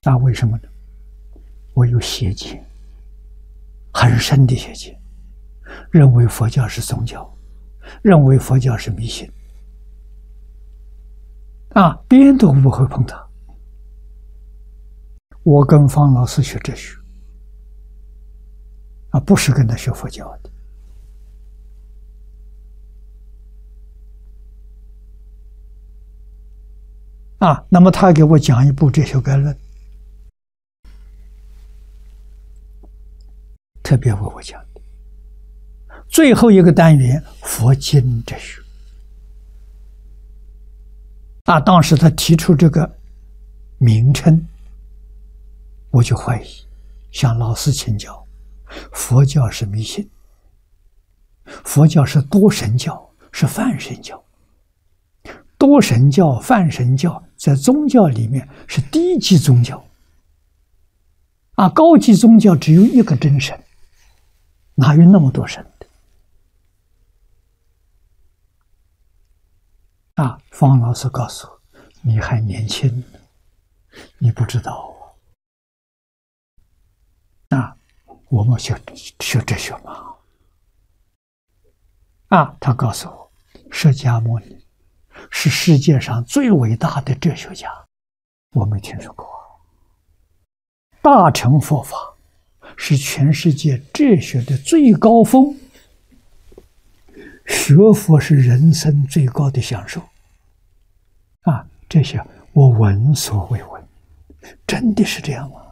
那为什么呢？我有邪见，很深的邪见，认为佛教是宗教，认为佛教是迷信，边都不会碰它。我跟方老师学哲学，不是跟他学佛教的。那么他给我讲一部哲学概论，特别为我讲的。最后一个单元佛经哲学。当时他提出这个名称，我就怀疑，向老师请教，佛教是迷信，佛教是多神教，是泛神教。多神教、泛神教在宗教里面是低级宗教，高级宗教只有一个真神，哪有那么多神的？方老师告诉我，你还年轻，你不知道我们学哲学嘛。他告诉我，释迦牟尼是世界上最伟大的哲学家，我没听说过。大乘佛法是全世界哲学的最高峰，学佛是人生最高的享受。这些我闻所未闻，真的是这样吗？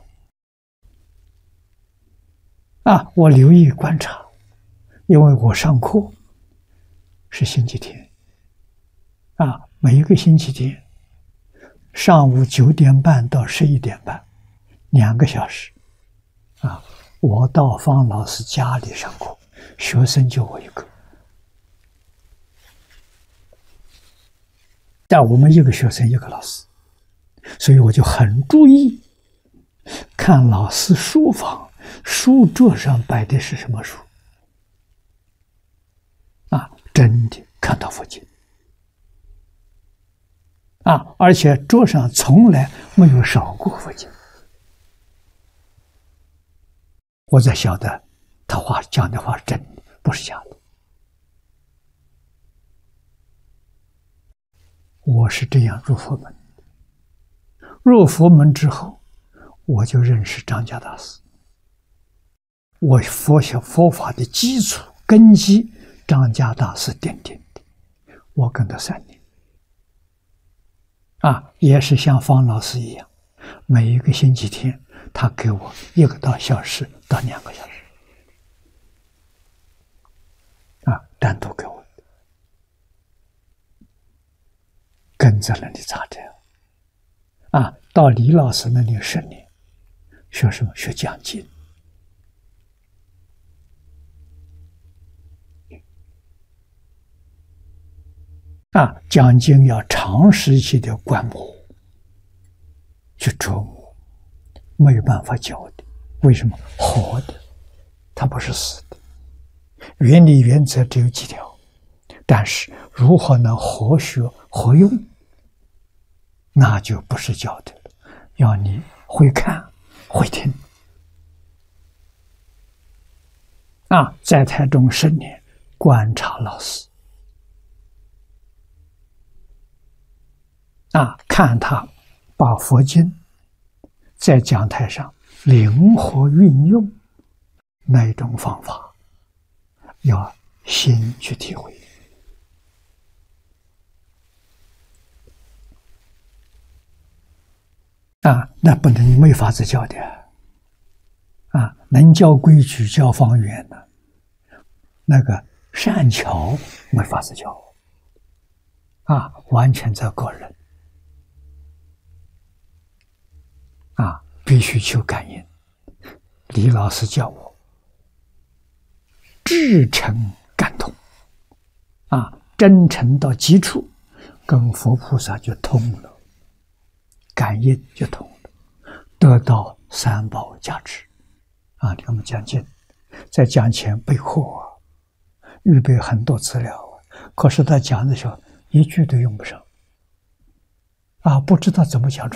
我留意观察，因为我上课是星期天。每一个星期天上午9点半到11点半，2个小时。我到方老师家里上课，学生就我一个。但我们一个学生一个老师，所以我就很注意看老师书房书桌上摆的是什么书。真的看到佛经。而且桌上从来没有少过佛经。我才晓得他讲的话是真的，不是假的。我是这样入佛门。入佛门之后，我就认识张家大师。我佛法的基础根基，张家大师奠定的。我跟他3年。也是像方老师一样，每一个星期天他给我1个多小时到2个小时，单独给我的，跟在那里扎着。到李老师那里10年，学什么？学讲经。讲经要长时期的观摩，去琢磨，没有办法教的。为什么？活的，它不是死的。原理原则只有几条，但是如何能活学活用，那就不是教的了，要你会看会听。在台中10年观察老师。看他把佛经在讲台上灵活运用那种方法，要心去体会。那不能没法子教的。能教规矩教方圆的，那个善巧没法子教。完全在个人。必须求感应。李老师叫我至诚感通，真诚到极处，跟佛菩萨就通了，感应就通了，得到3宝加持。你看我们讲经，在讲前备课预备很多资料可是他讲的时候一句都用不上，不知道怎么讲出